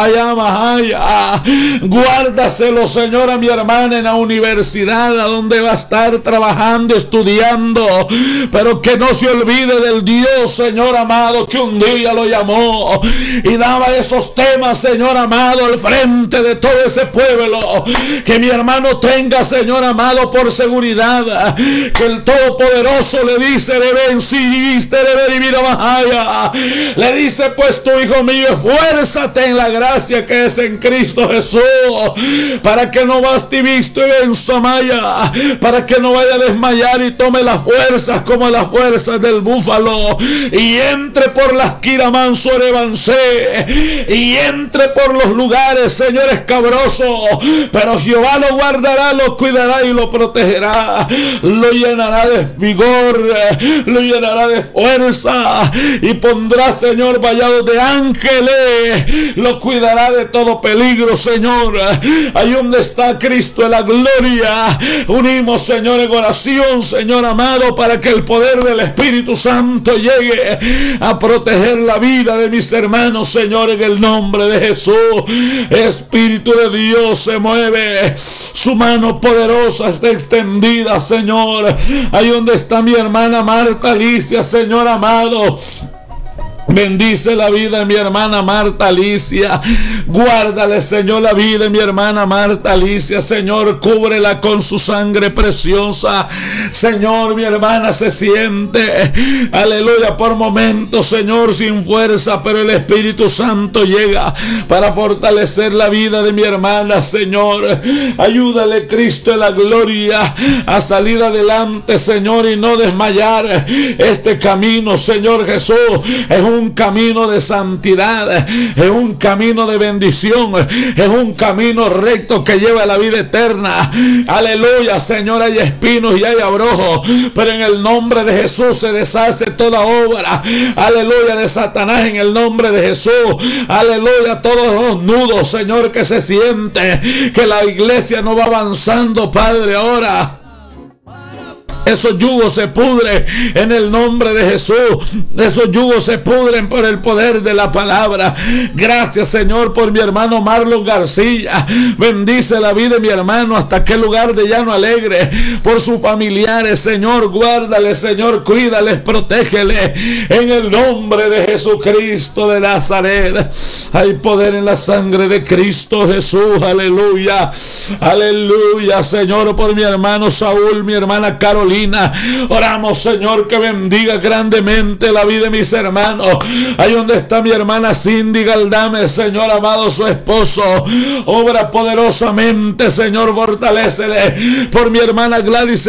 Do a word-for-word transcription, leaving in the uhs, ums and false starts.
Guárdaselo, Señor, a mi hermana en la universidad, a donde va a estar trabajando, estudiando, pero que no se olvide del Dios, Señor amado, que un día lo llamó y daba esos temas, Señor amado, al frente de todo ese pueblo. Que mi hermano tenga, Señor amado, por seguridad, que el Todopoderoso le dice, le dice, pues tu hijo mío, esfuérzate en la gracia que es en Cristo Jesús, para que no basti visto y venza maya, para que no vaya a desmayar y tome las fuerzas como las fuerzas del búfalo, y entre por las quiramanso revancé, y entre por los lugares, Señor, escabrosos, pero Jehová lo guardará, lo cuidará y lo protegerá, lo llenará de vigor, lo llenará de fuerza, y pondrá, Señor, vallados de ángeles, lo cuidará de todo peligro, Señor. Ahí donde está Cristo en la gloria, unimos, Señor, en oración, Señor amado, para que el poder del Espíritu Santo llegue a proteger la vida de mis hermanos, Señor, en el nombre de Jesús. Espíritu de Dios se mueve, su mano poderosa está extendida, Señor. Ahí donde está mi hermana Marta Alicia, Señor amado, bendice la vida de mi hermana Marta Alicia. Guárdale, Señor, la vida de mi hermana Marta Alicia. Señor, cúbrela con su sangre preciosa. Señor, mi hermana se siente, aleluya, por momentos, Señor, sin fuerza, pero el Espíritu Santo llega para fortalecer la vida de mi hermana, Señor. Ayúdale, Cristo, en la gloria, a salir adelante, Señor, y no desmayar. Este camino, Señor Jesús, es un un camino de santidad, es un camino de bendición, es un camino recto que lleva a la vida eterna. Aleluya, Señor, hay espinos y hay abrojos, pero en el nombre de Jesús se deshace toda obra, aleluya, de Satanás, en el nombre de Jesús. Aleluya, todos los nudos, Señor, que se siente que la iglesia no va avanzando, Padre, ahora esos yugos se pudren en el nombre de Jesús. Esos yugos se pudren por el poder de la palabra. Gracias, Señor, por mi hermano Marlon García. Bendice la vida de mi hermano hasta aquel lugar de llano alegre. Por sus familiares, Señor, guárdale, Señor, cuídales, protégele. En el nombre de Jesucristo de Nazaret. Hay poder en la sangre de Cristo Jesús. Aleluya. Aleluya, Señor, por mi hermano Saúl, mi hermana Carolina. Oramos, Señor, que bendiga grandemente la vida de mis hermanos. Ahí donde está mi hermana Cindy Galdame, Señor amado, su esposo, obra poderosamente, Señor, fortalécele. Por mi hermana Gladys